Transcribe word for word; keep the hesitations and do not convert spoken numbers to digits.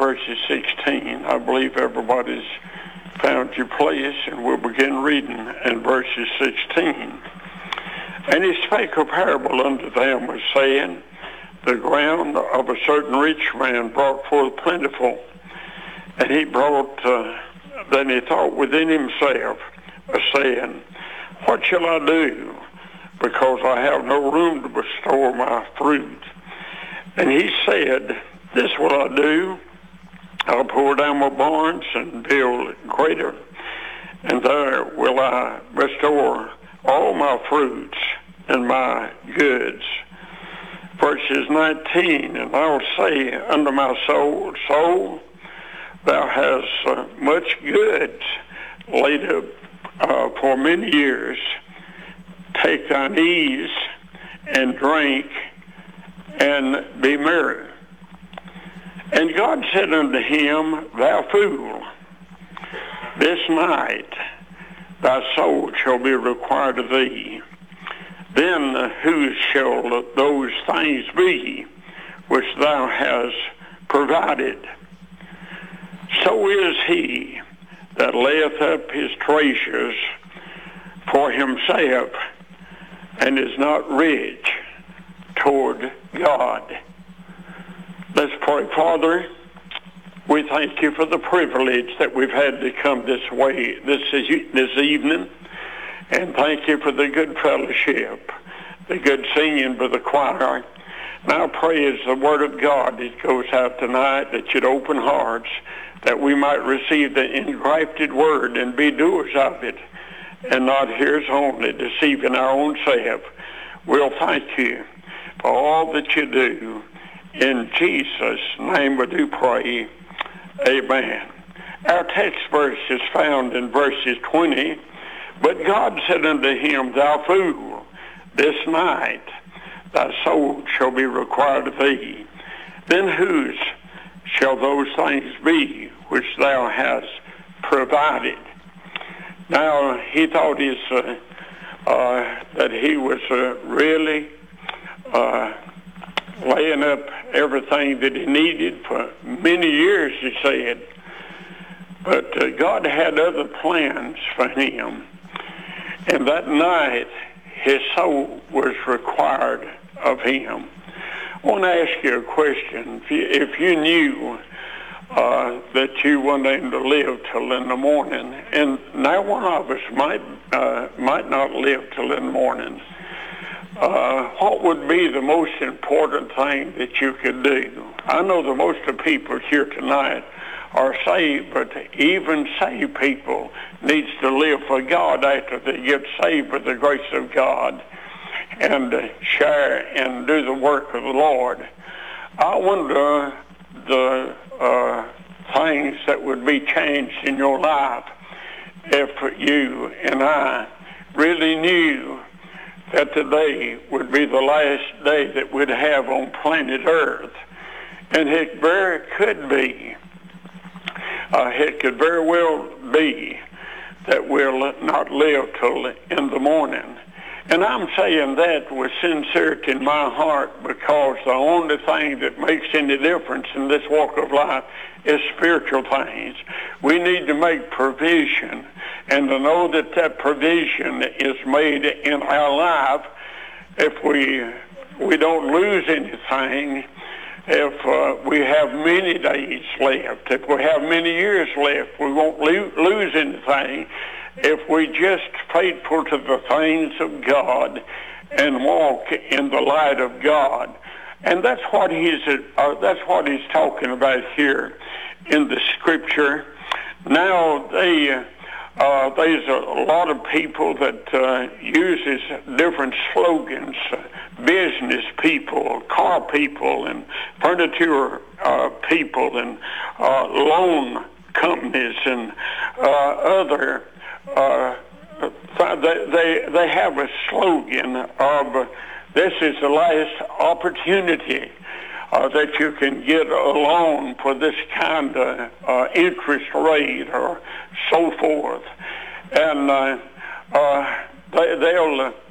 verses sixteen. I believe everybody's found your place, and we'll begin reading in verses sixteen. And he spake a parable unto them, as saying, the ground of a certain rich man brought forth plentiful. And he brought, uh, then he thought within himself, a saying, what shall I do? Because I have no room to bestow my fruit. And he said, this will I do. I'll pull down my barns and build greater, and there will I restore all my fruits and my goods. Verses nineteen, and I'll say unto my soul, soul, thou hast uh, much goods laid up uh, for many years. Take thine ease and drink and be merry. And God said unto him, thou fool, this night thy soul shall be required of thee. Then whose shall those things be which thou hast provided? So is he that layeth up his treasures for himself and is not rich toward God. Let's pray. Father, we thank you for the privilege that we've had to come this way this this evening, and thank you for the good fellowship, the good singing by the choir. Now I pray as the word of God that goes out tonight that you'd open hearts, that we might receive the engrafted word and be doers of it, and not hearers only, deceiving our own self. We'll thank you for all that you do. In Jesus' name we do pray. Amen. Our text verse is found in verses twenty. But God said unto him, thou fool, this night thy soul shall be required of thee. Then whose shall those things be which thou hast provided? Now he thought his, uh, uh, that he was uh, really uh, laying up everything that he needed for many years, he said. But uh, God had other plans for him. And that night, his soul was required of him. I want to ask you a question. If you, if you knew uh, that you wanted to live till in the morning, and now one of us might uh, might not live till in the morning, Uh, what would be the most important thing that you could do? I know that most of the people here tonight are saved, but even saved people needs to live for God after they get saved by the grace of God and uh, share and do the work of the Lord. I wonder the uh, things that would be changed in your life if you and I really knew that today would be the last day that we'd have on planet Earth. And it very could be, uh, it could very well be that we'll not live till in the morning. And I'm saying that with sincerity in my heart, because the only thing that makes any difference in this walk of life is spiritual things. We need to make provision, and to know that that provision is made in our life. If we we don't lose anything, if uh, we have many days left, if we have many years left, we won't lo- lose anything if we just faithful to the things of God and walk in the light of God. And that's what he's uh, that's what he's talking about here in the scripture. Now they uh, there's a lot of people that uh, uses different slogans, uh, business people, car people, and furniture uh, people, and uh, loan companies, and uh, other. Uh, they, they they have a slogan of uh, this is the last opportunity uh, that you can get a loan for this kind of uh, interest rate or so forth, and uh, uh, they, they'll